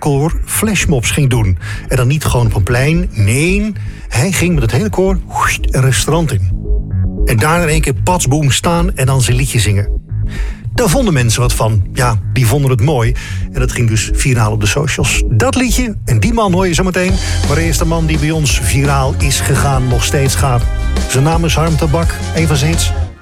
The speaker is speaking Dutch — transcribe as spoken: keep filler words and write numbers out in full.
koor flashmobs ging doen. En dan niet gewoon op een plein. Nee, hij ging met het hele koor woest, een restaurant in. En daar in één keer patsboom staan en dan zijn liedje zingen. Daar vonden mensen wat van. Ja, die vonden het mooi. En dat ging dus viraal op de socials. Dat liedje en die man hoor je zo meteen. Maar eerst de man die bij ons viraal is gegaan, nog steeds gaat. Zijn naam is Harm Tabak, een van zijn hits.